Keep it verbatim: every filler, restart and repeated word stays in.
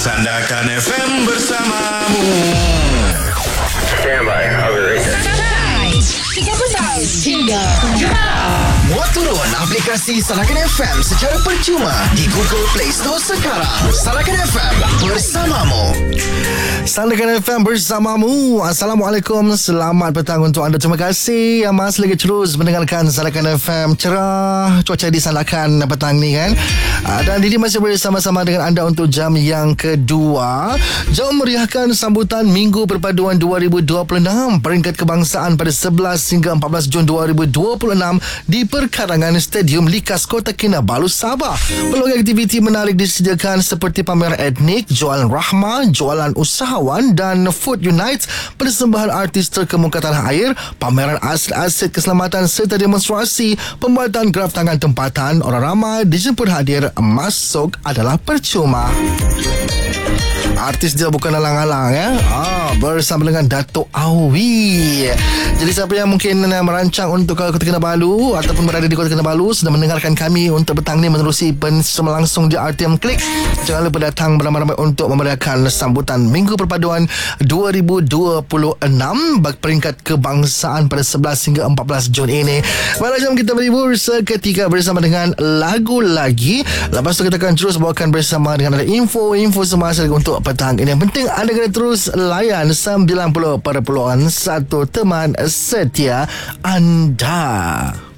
Sandakan F M bersamamu. Stand by. I'll be right there. Tiga petang hingga Muat turun aplikasi Sandakan F M secara percuma di Google Play Store sekarang. Sandakan F M bersamamu. Sandakan F M bersamamu. Assalamualaikum. Selamat petang untuk anda. Terima kasih yang masih lagi terus mendengarkan Sandakan F M. Cerah cuaca di Sandakan petang ni kan. Dan Didi masih bersama-sama dengan anda untuk jam yang kedua. Jom meriahkan sambutan Minggu Perpaduan dua ribu dua puluh enam peringkat kebangsaan pada sebelas hingga empat belas Jun dua ribu dua puluh enam di perkarangan Stadium Likas Kota Kinabalu, Sabah. Pelbagai aktiviti menarik disediakan seperti pameran etnik, jualan rahmah, jualan usahawan dan Food Unite, persembahan artis terkemuka tanah air, pameran aset-aset keselamatan serta demonstrasi, pembuatan graf tangan tempatan. Orang ramai dijemput hadir, masuk adalah percuma. Artis dia bukan alang-alang ya. Ah, bersama dengan Dato' Awi. Jadi siapa yang mungkin merancang untuk ke Kota Kinabalu ataupun berada di Kota Kinabalu sedang mendengarkan kami untuk petang ni menerusi bersama langsung di R T M Click. Jangan lupa datang beramai-ramai untuk memeriahkan sambutan Minggu Perpaduan dua ribu dua puluh enam bagi peringkat kebangsaan pada sebelas hingga empat belas Jun ini. Baiklah, jom kita berhibur seketika bersama dengan lagu lagi. Lepas tu kita akan terus bawakan bersama dengan ada info-info semasa untuk petang ini. Yang penting anda kena terus layan sembilan puluh perpuluhan satu teman setia anda.